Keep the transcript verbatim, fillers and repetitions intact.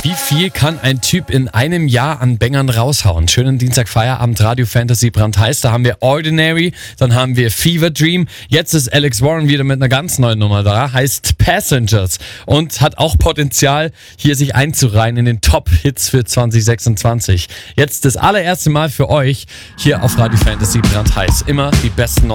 Wie viel kann ein Typ in einem Jahr an Bängern raushauen? Schönen Dienstag Feierabend, Radio Fantasy brandheiß. Da haben wir Ordinary, dann haben wir Fever Dream. Jetzt ist Alex Warren wieder mit einer ganz neuen Nummer da, heißt Passengers und hat auch Potenzial, hier sich einzureihen in den Top-Hits für zwanzig sechsundzwanzig. Jetzt das allererste Mal für euch hier auf Radio Fantasy brandheiß. Immer die besten